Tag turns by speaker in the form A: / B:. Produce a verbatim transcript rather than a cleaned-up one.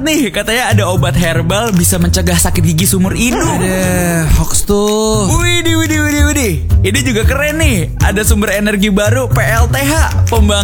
A: nih, katanya ada obat herbal bisa mencegah sakit gigi seumur hidup.
B: Ada hoax tuh.
A: Widih, widih, widih, widih. Ini juga keren nih. Ada sumber energi baru P L T H, pembangkit